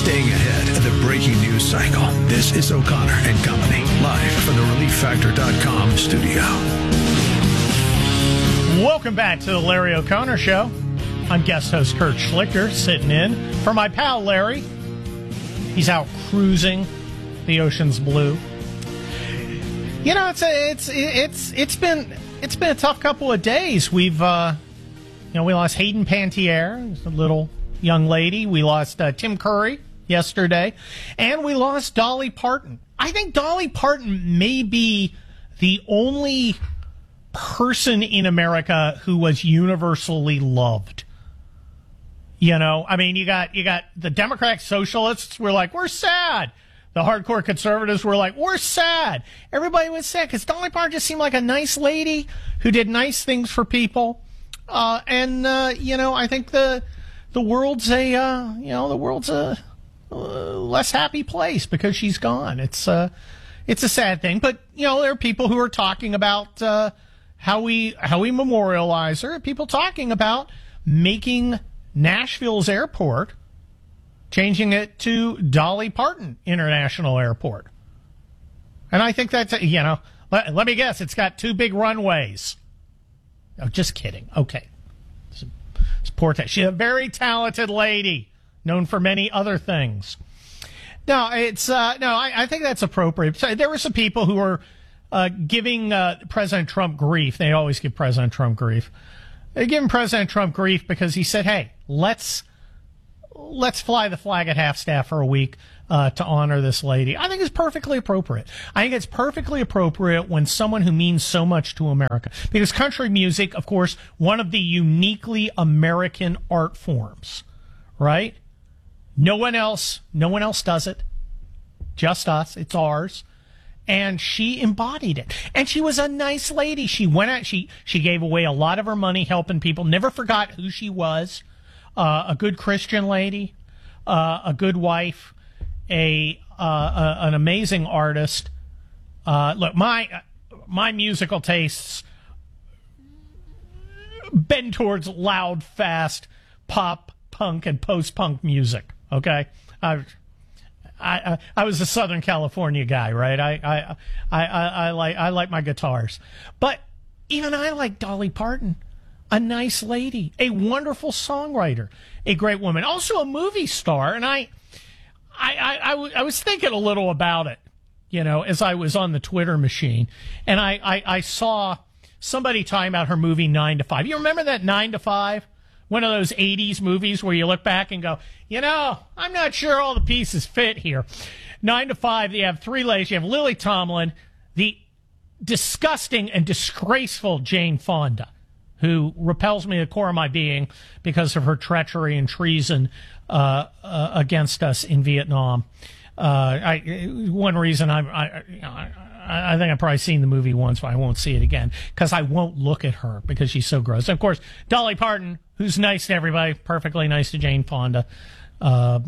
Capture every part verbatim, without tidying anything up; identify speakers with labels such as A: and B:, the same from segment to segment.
A: staying ahead of the breaking news cycle. This is O'Connor and Company, live from the relief factor dot com studio.
B: Welcome back to the Larry O'Connor Show. I'm guest host Kurt Schlichter, sitting in for my pal Larry. He's out cruising the ocean's blue. You know, it's a, it's it's it's been it's been a tough couple of days. We've uh, you know we lost Hayden Panettiere, a little young lady. We lost uh, Tim Curry yesterday, and we lost Dolly Parton. I think Dolly Parton may be the only person in America who was universally loved. You know, I mean, you got you got the Democratic Socialists were like, we're sad. The hardcore conservatives were like, we're sad. Everybody was sad because Dolly Parton just seemed like a nice lady who did nice things for people. Uh, and, uh, you know, I think the the world's a, uh, you know, the world's a uh, less happy place because she's gone. It's, uh, it's a sad thing. But, you know, there are people who are talking about uh, how we how we memorialize her. People talking about making Nashville's airport, changing it to Dolly Parton International Airport. And I think that's, you know, let, let me guess, it's got two big runways. Oh, just kidding. Okay. It's, it's poor ta- She's a very talented lady, known for many other things. No, it's, uh, no, I, I think that's appropriate. So there were some people who were uh, giving uh, President Trump grief. They always give President Trump grief. They're giving President Trump grief because he said, hey, let's, let's fly the flag at half-staff for a week uh, to honor this lady. I think it's perfectly appropriate. I think it's perfectly appropriate when someone who means so much to America. Because country music, of course, one of the uniquely American art forms, right? No one else, no one else does it. Just us. It's ours. And she embodied it. And she was a nice lady. She went out, she, she gave away a lot of her money helping people, never forgot who she was. Uh, a good Christian lady, uh, a good wife, a, uh, a an amazing artist. Uh, look, my my musical tastes bend towards loud, fast pop, punk, and post-punk music. Okay, I I I was a Southern California guy, right? I I I, I, I like I like my guitars, but even I like Dolly Parton. A nice lady, a wonderful songwriter, a great woman, also a movie star. And I, I, I, I, w- I was thinking a little about it, you know, as I was on the Twitter machine, and I, I, I saw somebody talking about her movie Nine to Five. You remember that Nine to Five? One of those eighties movies where you look back and go, you know, I'm not sure all the pieces fit here. Nine to Five, you have three ladies. You have Lily Tomlin, the disgusting and disgraceful Jane Fonda, who repels me to the core of my being because of her treachery and treason uh, uh, against us in Vietnam. Uh, I, one reason I'm, I, you know, I, I think I've probably seen the movie once, but I won't see it again because I won't look at her because she's so gross. And of course, Dolly Parton, who's nice to everybody, perfectly nice to Jane Fonda. Uh,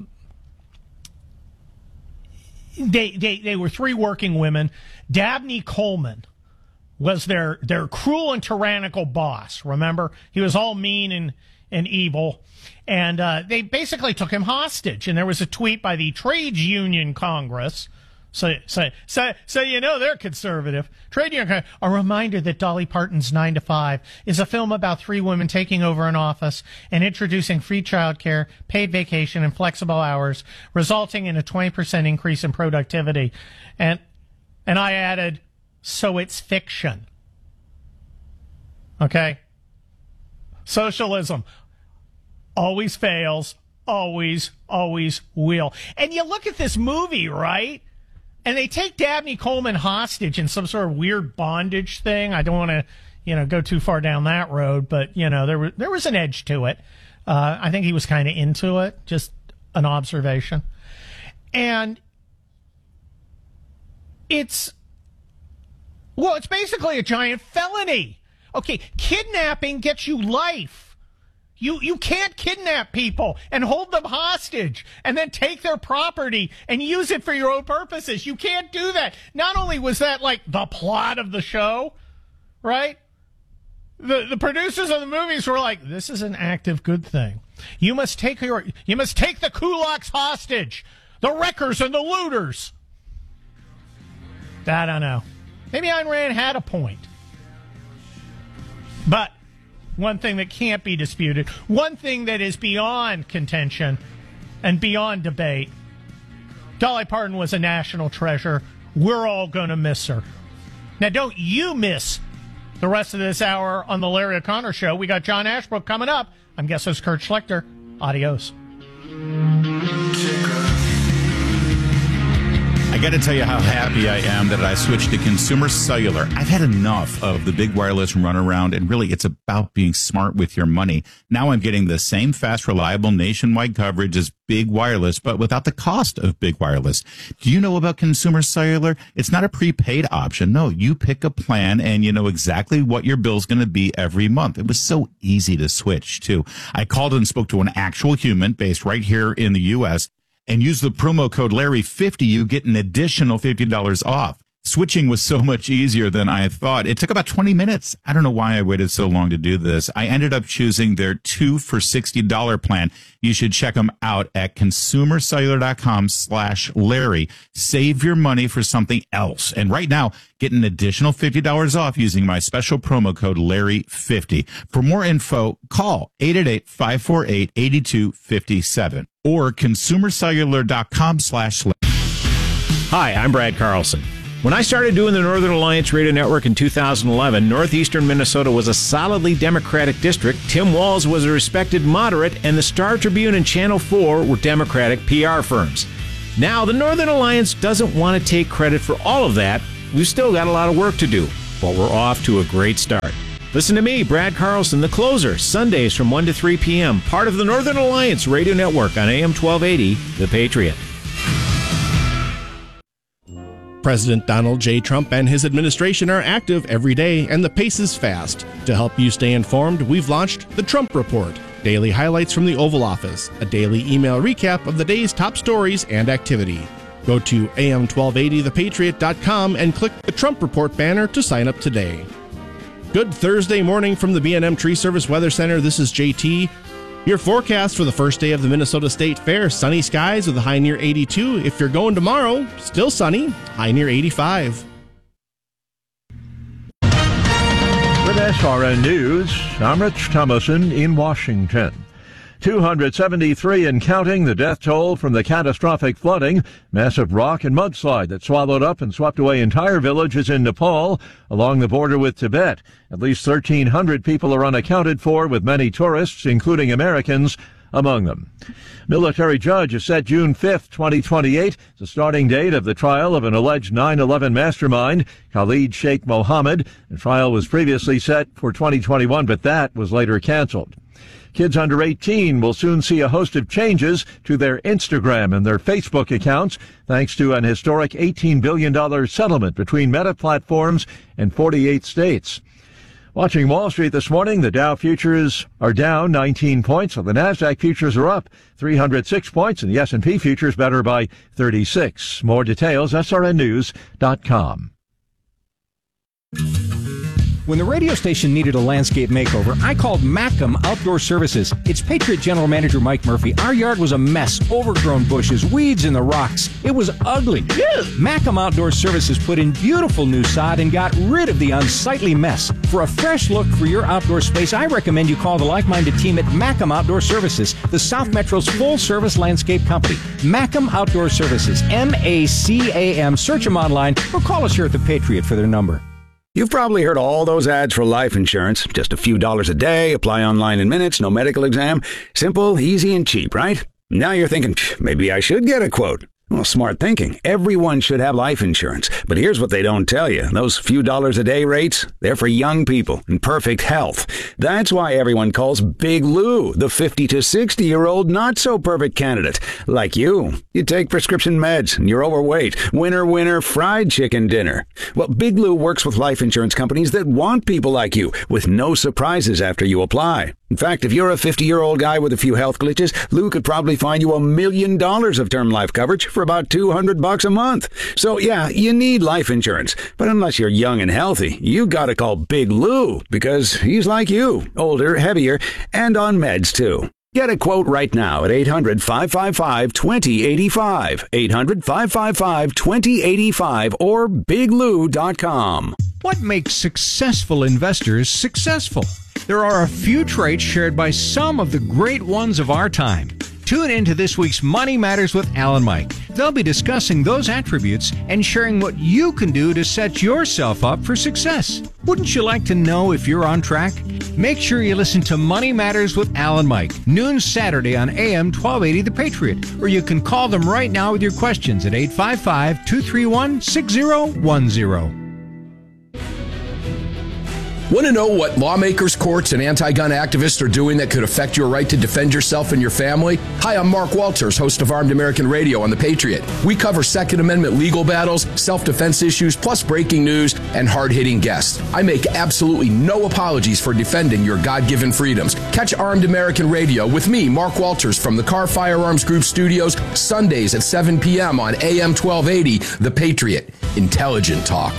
B: they, they, they were three working women. Dabney Coleman was their their cruel and tyrannical boss. Remember? He was all mean and, and evil. And uh, they basically took him hostage. And there was a tweet by the Trades Union Congress. So, so, so, so you know they're conservative. Trade Union, a reminder that Dolly Parton's Nine to Five is a film about three women taking over an office and introducing free childcare, paid vacation, and flexible hours, resulting in a twenty percent increase in productivity. And and I added, so it's fiction. Okay? Socialism always fails, always, always will. And you look at this movie, right? And they take Dabney Coleman hostage in some sort of weird bondage thing. I don't want to, you know, go too far down that road, but, you know, there was, there was an edge to it. Uh, I think he was kind of into it, just an observation. And it's, well, it's basically a giant felony. Okay, kidnapping gets you life. You you can't kidnap people and hold them hostage and then take their property and use it for your own purposes. You can't do that. Not only was that like the plot of the show, right? The the producers of the movies were like, this is an active good thing. You must take your, you must take the kulaks hostage, the wreckers and the looters. I don't know. Maybe Ayn Rand had a point. But one thing that can't be disputed, one thing that is beyond contention and beyond debate, Dolly Parton was a national treasure. We're all going to miss her. Now, don't you miss the rest of this hour on the Larry O'Connor Show. We got John Ashbrook coming up. I'm guest host Kurt Schlichter. Adios.
C: I got to tell you how happy I am that I switched to Consumer Cellular. I've had enough of the big wireless runaround, and really it's about being smart with your money. Now I'm getting the same fast, reliable nationwide coverage as big wireless, but without the cost of big wireless. Do you know about Consumer Cellular? It's not a prepaid option. No, you pick a plan and you know exactly what your bill's going to be every month. It was so easy to switch, too. I called and spoke to an actual human based right here in the U S, and use the promo code Larry fifty, you get an additional fifty dollars off. Switching was so much easier than I thought. It took about twenty minutes. I don't know why I waited so long to do this. I ended up choosing their two for sixty dollars plan. You should check them out at consumercellular.com slash Larry. Save your money for something else. And right now, get an additional fifty dollars off using my special promo code Larry fifty. For more info, call eight eight eight, five four eight, eight two five seven or consumercellular.com slash Larry.
D: Hi, I'm Brad Carlson. When I started doing the Northern Alliance Radio Network in two thousand eleven, northeastern Minnesota was a solidly Democratic district. Tim Walz was a respected moderate, and the Star Tribune and Channel four were Democratic P R firms. Now, the Northern Alliance doesn't want to take credit for all of that. We've still got a lot of work to do, but we're off to a great start. Listen to me, Brad Carlson, the closer, Sundays from one to three p.m., part of the Northern Alliance Radio Network on A M twelve eighty, The Patriot.
E: President Donald J. Trump and his administration are active every day, and the pace is fast. To help you stay informed, we've launched the Trump Report, daily highlights from the Oval Office, a daily email recap of the day's top stories and activity. Go to A M twelve eighty the patriot dot com and click the Trump Report banner to sign up today. Good Thursday morning from the B and M Tree Service Weather Center. This is J T. Your forecast for the first day of the Minnesota State Fair: sunny skies with a high near eighty-two. If you're going tomorrow, still sunny, high near eighty-five.
F: With S R N News, I'm Rich Thomason in Washington. two hundred seventy-three and counting, the death toll from the catastrophic flooding. Massive rock and mudslide that swallowed up and swept away entire villages in Nepal along the border with Tibet. At least thirteen hundred people are unaccounted for, with many tourists, including Americans, among them. Military judge has set June fifth, twenty twenty-eight, the starting date of the trial of an alleged nine eleven mastermind, Khalid Sheikh Mohammed. The trial was previously set for twenty twenty-one, but that was later canceled. Kids under eighteen will soon see a host of changes to their Instagram and their Facebook accounts, thanks to an historic eighteen billion dollars settlement between Meta Platforms and forty-eight states. Watching Wall Street this morning, the Dow futures are down nineteen points, while the NASDAQ futures are up three hundred six points, and the S and P futures better by thirty-six. More details, S R N news dot com.
G: When the radio station needed a landscape makeover, I called Mackem Outdoor Services. It's Patriot General Manager Mike Murphy. Our yard was a mess, overgrown bushes, weeds in the rocks. It was ugly. Mackem Outdoor Services put in beautiful new sod and got rid of the unsightly mess. For a fresh look for your outdoor space, I recommend you call the like-minded team at Mackem Outdoor Services, the South Metro's full-service landscape company. Mackem Outdoor Services, M A C A M. Search them online or call us here at the Patriot for their number.
H: You've probably heard all those ads for life insurance. Just a few dollars a day, apply online in minutes, no medical exam. Simple, easy, and cheap, right? Now you're thinking, maybe I should get a quote. Well, smart thinking. Everyone should have life insurance. But here's what they don't tell you. Those few dollars a day rates, they're for young people in perfect health. That's why everyone calls Big Lou the fifty to sixty-year-old not-so-perfect candidate. Like you. You take prescription meds and you're overweight. Winner, winner, fried chicken dinner. Well, Big Lou works with life insurance companies that want people like you, with no surprises after you apply. In fact, if you're a fifty-year-old guy with a few health glitches, Lou could probably find you a million dollars of term life coverage for about two hundred bucks a month. So yeah, you need life insurance. But unless you're young and healthy, you gotta call Big Lou, because he's like you, older, heavier, and on meds too. Get a quote right now at eight hundred, five five five, two zero eight five, eight hundred, five five five, two zero eight five, or big lou dot com.
G: What makes successful investors successful? There are a few traits shared by some of the great ones of our time. Tune in to this week's Money Matters with Al and Mike. They'll be discussing those attributes and sharing what you can do to set yourself up for success. Wouldn't you like to know if you're on track? Make sure you listen to Money Matters with Al and Mike, noon Saturday on A M twelve eighty The Patriot, or you can call them right now with your questions at eight five five, two three one, six zero one zero.
I: Want to know what lawmakers, courts, and anti-gun activists are doing that could affect your right to defend yourself and your family? Hi, I'm Mark Walters, host of Armed American Radio on The Patriot. We cover Second Amendment legal battles, self-defense issues, plus breaking news and hard-hitting guests. I make absolutely no apologies for defending your God-given freedoms. Catch Armed American Radio with me, Mark Walters, from the Car Firearms Group studios, Sundays at seven p.m. on A M twelve eighty, The Patriot. Intelligent talk.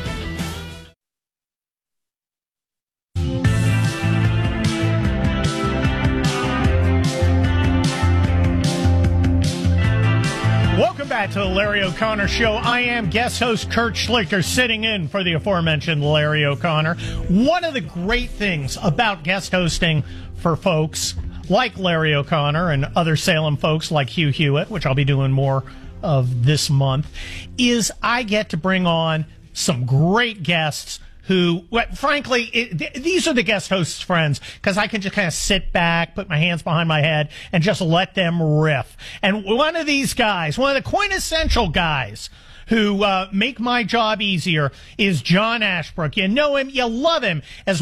B: Welcome back to the Larry O'Connor Show. I am guest host Kurt Schlichter, sitting in for the aforementioned Larry O'Connor. One of the great things about guest hosting for folks like Larry O'Connor and other Salem folks like Hugh Hewitt, which I'll be doing more of this month, is I get to bring on some great guests who, well, frankly, it, th- these are the guest hosts' friends, because I can just kind of sit back, put my hands behind my head, and just let them riff. And one of these guys, one of the quintessential guys who uh, make my job easier, is John Ashbrook. You know him, you love him as